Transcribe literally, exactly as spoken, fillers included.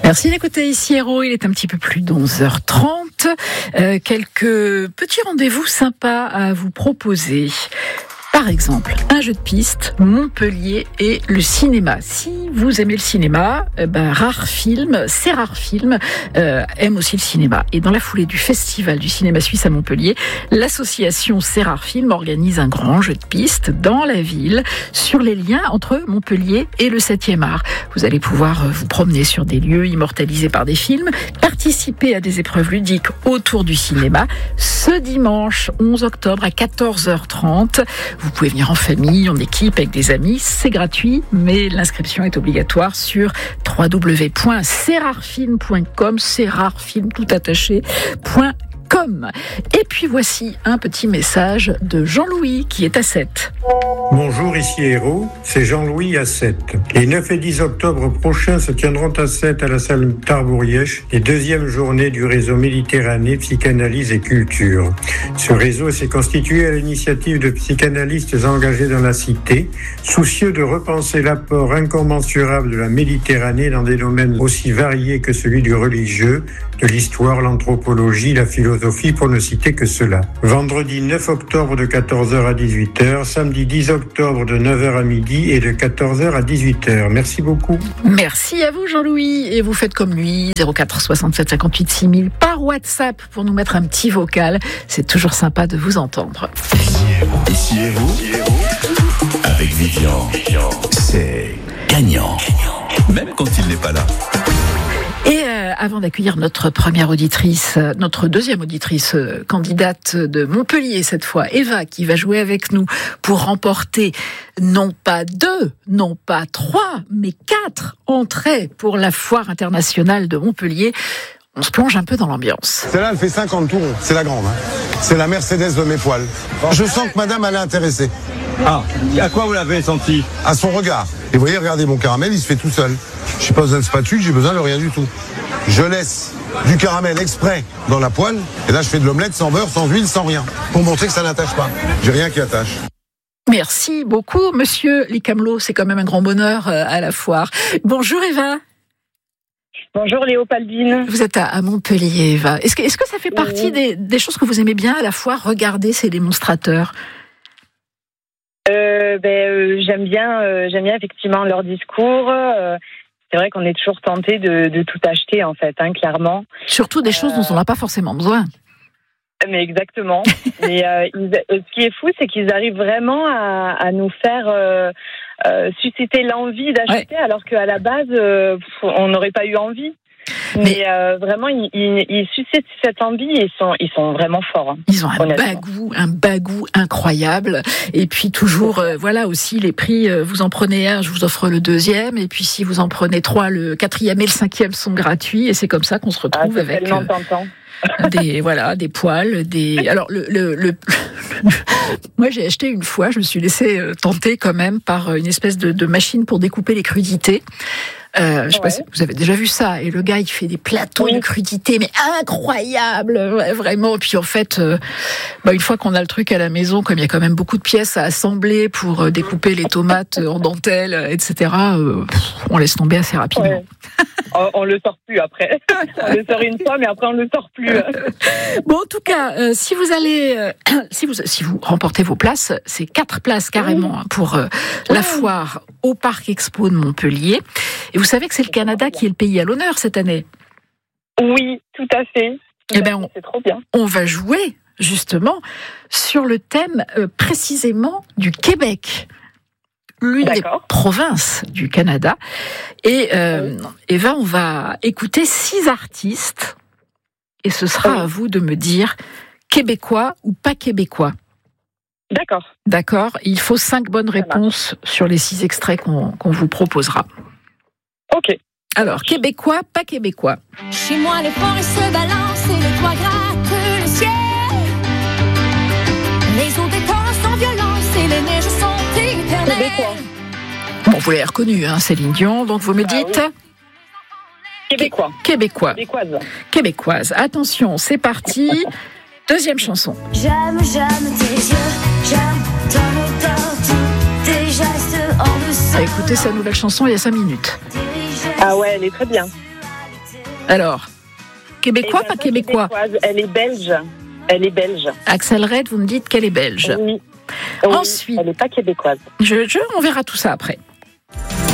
Merci d'écouter ici Héros, il est un petit peu plus d'onze heures trente. Euh, quelques petits rendez-vous sympas à vous proposer. Par exemple, un jeu de piste, Montpellier et le cinéma. Si vous aimez le cinéma, eh ben, Rare Film, c'est Rare Film, euh, aime aussi le cinéma. Et dans la foulée du Festival du cinéma suisse à Montpellier, l'association C'est Rare Film organise un grand jeu de piste dans la ville sur les liens entre Montpellier et le septième art. Vous allez pouvoir vous promener sur des lieux immortalisés par des films, participer à des épreuves ludiques autour du cinéma. Ce dimanche onze octobre à quatorze heures trente, vous pouvez venir en famille, en équipe, avec des amis. C'est gratuit, mais l'inscription est obligatoire sur w w w point c'est rare film point com, c'est rare film tout attaché, point com. Et puis voici un petit message de Jean-Louis qui est à Sète. Bonjour, ici Héros, c'est Jean-Louis à Sète. Les neuf et dix octobre prochains se tiendront à Sète à la salle Tarbourièche les deuxièmes journées du réseau Méditerranée Psychanalyse et Culture. Ce réseau s'est constitué à l'initiative de psychanalystes engagés dans la cité, soucieux de repenser l'apport incommensurable de la Méditerranée dans des domaines aussi variés que celui du religieux, de l'histoire, l'anthropologie, la philosophie, pour ne citer que cela. Vendredi neuf octobre de quatorze heures à dix-huit heures, samedi dix octobre de neuf heures à midi et de quatorze heures à dix-huit heures. Merci beaucoup. Merci à vous Jean-Louis. Et vous faites comme lui, zéro quatre soixante-sept cinquante-huit six mille par WhatsApp pour nous mettre un petit vocal. C'est toujours sympa de vous entendre. Ici Héros, avec Vivian, c'est gagnant, même quand il n'est pas là. Et euh, avant d'accueillir notre première auditrice, notre deuxième auditrice euh, candidate de Montpellier cette fois, Eva, qui va jouer avec nous pour remporter non pas deux, non pas trois, mais quatre entrées pour la foire internationale de Montpellier. On se plonge un peu dans l'ambiance. Celle-là, elle fait cinquante tours. C'est la grande. Hein. C'est la Mercedes de mes poils. Je sens que madame, elle est intéressée. Ah, à quoi vous l'avez senti? À son regard. Et vous voyez, regardez, mon caramel, il se fait tout seul. Je n'ai pas besoin de spatule, j'ai besoin de rien du tout. Je laisse du caramel exprès dans la poêle. Et là, je fais de l'omelette sans beurre, sans huile, sans rien. Pour montrer que ça n'attache pas. J'ai rien qui attache. Merci beaucoup, monsieur Licamelot. C'est quand même un grand bonheur à la foire. Bonjour, Eva. Bonjour Léopoldine. Vous êtes à, à Montpellier, Eva. Est-ce que, est-ce que ça fait partie oui. des, des choses que vous aimez bien à la fois regarder ces démonstrateurs? euh, ben, euh, J'aime bien, euh, j'aime bien effectivement leur discours. Euh, c'est vrai qu'on est toujours tenté de, de tout acheter en fait, hein, clairement. Surtout des euh... choses dont on n'a pas forcément besoin. Mais exactement. Mais euh, ils, ce qui est fou, c'est qu'ils arrivent vraiment à, à nous faire euh, euh, susciter l'envie d'acheter, ouais. alors qu'à la base, euh, on n'aurait pas eu envie. Mais, Mais euh, vraiment, ils, ils, ils suscitent cette envie et ils sont, ils sont vraiment forts. Hein, ils ont un bagou, un bagou incroyable. Et puis toujours, euh, voilà aussi les prix. Euh, vous en prenez un, je vous offre le deuxième. Et puis si vous en prenez trois, le quatrième et le cinquième sont gratuits. Et c'est comme ça qu'on se retrouve ah, c'est avec. Tellement tentant. des voilà des poils, des alors le le, le... moi j'ai acheté une fois, je me suis laissé tenter quand même par une espèce de, de machine pour découper les crudités. Euh, je sais ouais. pas si vous avez déjà vu ça. Et le gars, il fait des plateaux oui. de crudités, mais incroyables, ouais, vraiment. Et puis en fait, euh, bah, une fois qu'on a le truc à la maison, comme il y a quand même beaucoup de pièces à assembler pour euh, découper les tomates en dentelle, et cetera, euh, pff, on laisse tomber assez rapidement. Ouais. on, on le sort plus après. On le sort une fois, mais après on le sort plus. Bon, en tout cas, euh, si vous allez, euh, si vous si vous remportez vos places, c'est quatre places carrément oui. hein, pour euh, la foire au Parc Expo de Montpellier. Et vous savez que c'est le Canada qui est le pays à l'honneur cette année. Oui, tout à fait. Tout eh ben, on, c'est trop bien. On va jouer justement sur le thème euh, précisément du Québec, l'une D'accord. des provinces du Canada. Et euh, oui. Eva, on va écouter six artistes et ce sera oui. à vous de me dire québécois ou pas québécois. D'accord. D'accord. Il faut cinq bonnes réponses sur les six extraits qu'on, qu'on vous proposera. Ok. Alors, québécois, pas québécois. Chez moi, les forêts se balancent et le toit gratte le ciel. Les eaux des torrents sont violentes et les neiges sont éternelles. Québécois. Bon, vous l'avez reconnu, hein, Céline Dion, donc vous me dites... Ah, oui. Québécois. Québécois. Québécoise. Québécoise. Attention, c'est parti. Deuxième chanson. J'aime, j'aime tes yeux, j'aime ton odeur, tous tes gestes hors de ça. Écoutez sa nouvelle chanson il y a cinq minutes. Ah ouais, elle est très bien. Alors, québécois, Eh ben, pas québécois. québécoise, elle est belge. Elle est belge. Axel Red, vous me dites qu'elle est belge. Oui. Oui, Ensuite, elle n'est pas québécoise. je, je, on verra tout ça après.